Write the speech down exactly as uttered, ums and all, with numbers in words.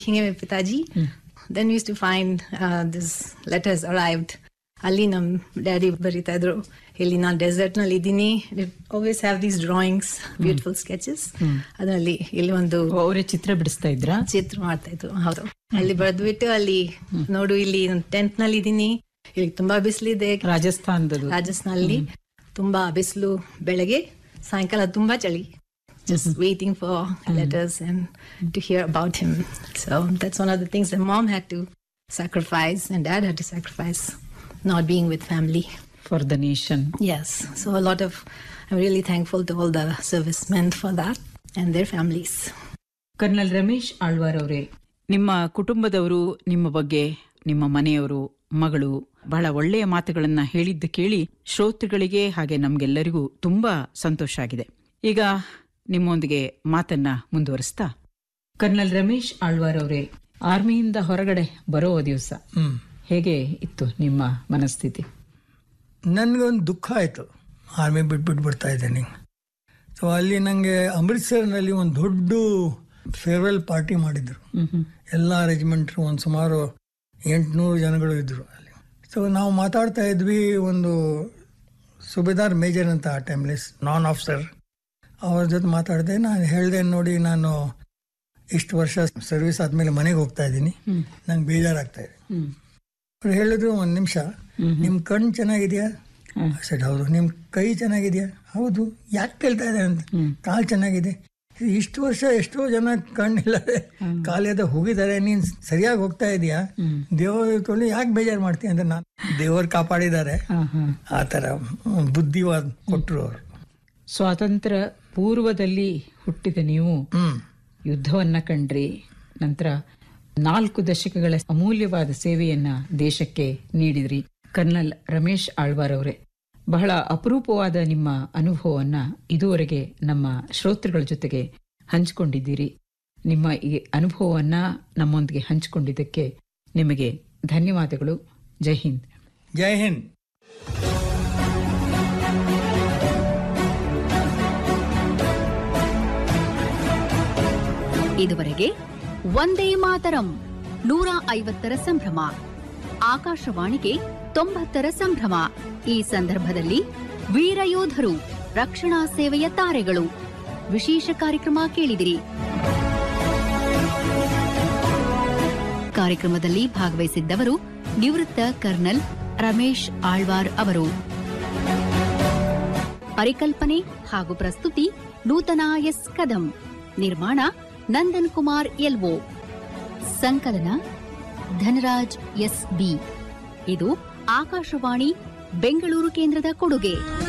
ಹಿಂಗೆ ಪಿತಾಜಿ. Then we used to find uh, these letters arrived. ಅಲ್ಲಿ ನಮ್ ಡ್ಯಾಡಿ ಬರೀತಾ ಇದ್ರು, ಇಲ್ಲಿ ನಾನು ಡೆಸರ್ಟ್ ನಲ್ಲಿ ಇದ್ದೀನಿ, always have these drawings, beautiful sketches. ಅದರಲ್ಲಿ ಇಲ್ಲಿ ಒಂದು ಅವರೇ ಚಿತ್ರ ಬಿಡಿಸ್ತಾ ಇದ್ರ ಚಿತ್ರ ಮಾಡ್ತಾ ಇದ್ರು. ಹೌದು, ಅಲ್ಲಿ ಬರೆದ್ಬಿಟ್ಟು ಅಲ್ಲಿ ನೋಡು, ಇಲ್ಲಿ ಟೆಂತ್ ನಲ್ಲಿ ಇದ್ದೀನಿ, ಇಲ್ಲಿ ತುಂಬಾ ಬಿಸಿಲಿದೆ, ರಾಜಸ್ಥಾನದ ರಾಜಸ್ಥಾನಲ್ಲಿ ತುಂಬಾ ಬಿಸಿಲು, ಬೆಳಗ್ಗೆ ಸಾಯಂಕಾಲ ತುಂಬಾ ಚಳಿ. Just mm-hmm. waiting for mm-hmm. letters and to hear about him. So that's one of the things that mom had to sacrifice and dad had to sacrifice, not being with family. For the nation. Yes. So a lot of, I'm really thankful to all the servicemen for that and their families. Kernel Ramesh Alvar ಅವರೇ, ನಿಮ್ಮ ಕುಟುಂಬದವರು ನಿಮ್ಮ ಬಗ್ಗೆ, ನಿಮ್ಮ ಮನೆಯವರು, ಮಗಳು ಬಹಳ ಒಳ್ಳೆಯ ಮಾತುಗಳನ್ನ ಹೇಳಿದ್ದು ಕೇಳಿ ಶ್ರೋತೃಗಳಿಗೆ ಹಾಗೆ ನಮ್ಗೆಲ್ಲರಿಗೂ ತುಂಬಾ ಸಂತೋಷ ಆಗಿದೆ. ಈಗ ನಿಮ್ಮೊಂದಿಗೆ ಮಾತನ್ನ ಮುಂದುವರಿಸ್ತಾ, ಕರ್ನಲ್ ರಮೇಶ್ ಆಳ್ವಾರ್ ಅವರೇ, ಆರ್ಮಿಯಿಂದ ಹೊರಗಡೆ ಬರೋ ದಿವಸ ಹೇಗೆ ಇತ್ತು ನಿಮ್ಮ ಮನಸ್ಥಿತಿ? ನನಗೊಂದು ದುಃಖ ಆಯಿತು, ಆರ್ಮಿ ಬಿಟ್ಬಿಟ್ಟು ಬರ್ತಾ ಇದ್ದೇನೆ. ಸೊ ಅಲ್ಲಿ ನನಗೆ ಅಮೃತ್ಸರ್ನಲ್ಲಿ ಒಂದು ದೊಡ್ಡ ಫೇರ್ವೆಲ್ ಪಾರ್ಟಿ ಮಾಡಿದ್ರು. ಎಲ್ಲ ರೆಜಿಮೆಂಟ್ರು ಒಂದು ಸುಮಾರು ಎಂಟುನೂರು ಜನಗಳು ಇದ್ದರು ಅಲ್ಲಿ. ಸೊ ನಾವು ಮಾತಾಡ್ತಾ ಇದ್ವಿ, ಒಂದು ಸುಬೇದಾರ್ ಮೇಜರ್ ಅಂತ ಆ ಟೈಮ್ಲಿ ನಾನ್ ಆಫೀಸರ್, ಅವ್ರ ಜೊತೆ ಮಾತಾಡಿದೆ. ನಾನು ಹೇಳಿದೆ, ನೋಡಿ ನಾನು ಇಷ್ಟು ವರ್ಷ ಸರ್ವಿಸ್ ಆದಮೇಲೆ ಮನೆಗೆ ಹೋಗ್ತಾ ಇದ್ದೀನಿ, ನಂಗೆ ಬೇಜಾರಾಗ್ತಾ ಇದೆ. ಅವ್ರು ಹೇಳಿದ್ರು, ಒಂದು ನಿಮಿಷ, ನಿಮ್ಮ ಕಣ್ಣು ಚೆನ್ನಾಗಿದೆಯಾ? ಸರಿ, ಹೌದು. ನಿಮ್ಮ ಕೈ ಚೆನ್ನಾಗಿದೆಯಾ? ಹೌದು. ಯಾಕೆ ಕೇಳ್ತಾ ಇದೆ ಅಂತ? ಕಾಲು ಚೆನ್ನಾಗಿದೆ. ಇಷ್ಟು ವರ್ಷ ಎಷ್ಟೋ ಜನ ಕಣ್ಣಿಲ್ಲದೆ ಕಾಲೇದ ಹೋಗಿದ್ದಾರೆ, ನೀನು ಸರಿಯಾಗಿ ಹೋಗ್ತಾ ಇದೆಯಾ? ದೇವರು ತೊಳಿ ಯಾಕೆ ಬೇಜಾರು ಮಾಡ್ತೀಯ ಅಂತ. ನಾನು ದೇವರು ಕಾಪಾಡಿದ್ದಾರೆ, ಆ ಥರ ಬುದ್ಧಿವಾದ ಕೊಟ್ಟರು ಅವರು. ಸ್ವಾತಂತ್ರ್ಯ ಪೂರ್ವದಲ್ಲಿ ಹುಟ್ಟಿದ ನೀವು ಯುದ್ಧವನ್ನ ಕಂಡ್ರಿ, ನಂತರ ನಾಲ್ಕು ದಶಕಗಳ ಅಮೂಲ್ಯವಾದ ಸೇವೆಯನ್ನ ದೇಶಕ್ಕೆ ನೀಡಿದ್ರಿ. ಕರ್ನಲ್ ರಮೇಶ್ ಆಳ್ವಾರ್ ಅವರೇ, ಬಹಳ ಅಪರೂಪವಾದ ನಿಮ್ಮ ಅನುಭವವನ್ನ ಇದುವರೆಗೆ ನಮ್ಮ ಶ್ರೋತೃಗಳ ಜೊತೆಗೆ ಹಂಚಿಕೊಂಡಿದ್ದೀರಿ. ನಿಮ್ಮ ಈ ಅನುಭವವನ್ನ ನಮ್ಮೊಂದಿಗೆ ಹಂಚಿಕೊಂಡಿದ್ದಕ್ಕೆ ನಿಮಗೆ ಧನ್ಯವಾದಗಳು. ಜೈ ಹಿಂದ್. ಜೈ ಹಿಂದ್. ಇದುವರೆಗೆ ವಂದೇ ಮಾತರಂ ನೂರ ಐವತ್ತರ ಸಂಭ್ರಮ, ಆಕಾಶವಾಣಿಗೆ ತೊಂಬತ್ತರ ಸಂಭ್ರಮ. ಈ ಸಂದರ್ಭದಲ್ಲಿ ವೀರಯೋಧರು, ರಕ್ಷಣಾ ಸೇವೆಯ ತಾರೆಗಳು ವಿಶೇಷ ಕಾರ್ಯಕ್ರಮ ಕೇಳಿದಿರಿ. ಕಾರ್ಯಕ್ರಮದಲ್ಲಿ ಭಾಗವಹಿಸಿದ್ದವರು ನಿವೃತ್ತ ಕರ್ನಲ್ ರಮೇಶ್ ಆಳ್ವಾರ್ ಅವರು. ಪರಿಕಲ್ಪನೆ ಹಾಗೂ ಪ್ರಸ್ತುತಿ ನೂತನ ಎಸ್ ಕದಂ. ನಿರ್ಮಾಣ ನಂದನ್ ಕುಮಾರ್ ಎಲ್ಒ. ಸಂಕಲನ ಧನರಾಜ್ ಎಸ್ ಬಿ. ಇದು ಆಕಾಶವಾಣಿ ಬೆಂಗಳೂರು ಕೇಂದ್ರದ ಕೊಡುಗೆ.